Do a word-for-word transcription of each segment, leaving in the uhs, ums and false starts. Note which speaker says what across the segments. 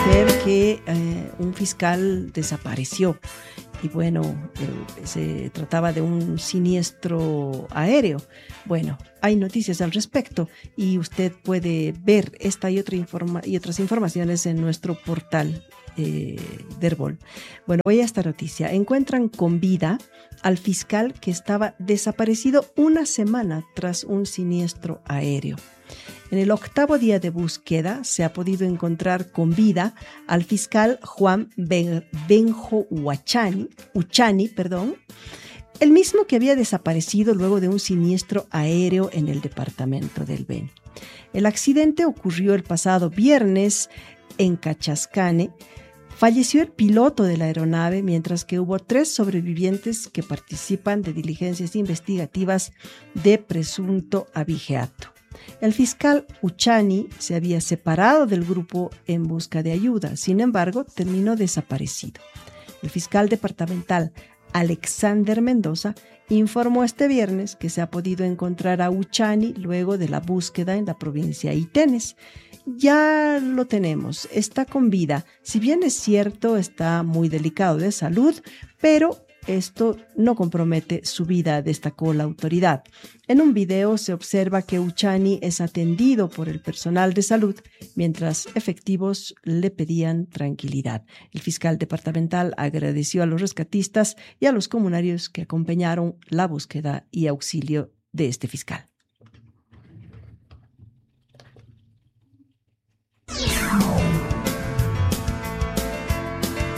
Speaker 1: usted que eh, un fiscal desapareció y bueno, eh, se trataba de un siniestro aéreo. Bueno, hay noticias al respecto y usted puede ver esta y, otra informa y otras informaciones en nuestro portal eh, de Herbol. Bueno, voy a esta noticia. Encuentran con vida al fiscal que estaba desaparecido una semana tras un siniestro aéreo. En el octavo día de búsqueda se ha podido encontrar con vida al fiscal Juan ben, Benjo Uchani, Uchani, perdón, el mismo que había desaparecido luego de un siniestro aéreo en el departamento del Beni. El accidente ocurrió el pasado viernes en Cachascane. Falleció el piloto de la aeronave, mientras que hubo tres sobrevivientes que participan de diligencias investigativas de presunto abigeato. El fiscal Uchani se había separado del grupo en busca de ayuda, sin embargo, terminó desaparecido. El fiscal departamental Alexander Mendoza informó este viernes que se ha podido encontrar a Uchani luego de la búsqueda en la provincia de Itenes. Ya lo tenemos, está con vida. Si bien es cierto, está muy delicado de salud, pero esto no compromete su vida, destacó la autoridad. En un video se observa que Uchani es atendido por el personal de salud, mientras efectivos le pedían tranquilidad. El fiscal departamental agradeció a los rescatistas y a los comunarios que acompañaron la búsqueda y auxilio de este fiscal.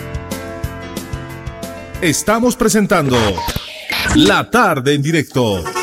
Speaker 2: Estamos presentando La Tarde en Directo